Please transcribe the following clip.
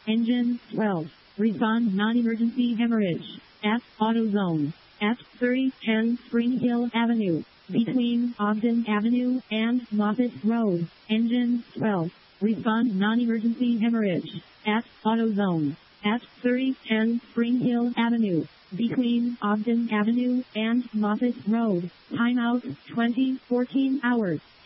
Engine 12. Respond non-emergency hemorrhage. At AutoZone. At 3010 Spring Hill Avenue. Between Ogden Avenue and Moffett Road. Engine 12. Respond non-emergency hemorrhage. At AutoZone. At 3010 Spring Hill Avenue. Between Ogden Avenue and Moffett Road. Timeout 2014 hours.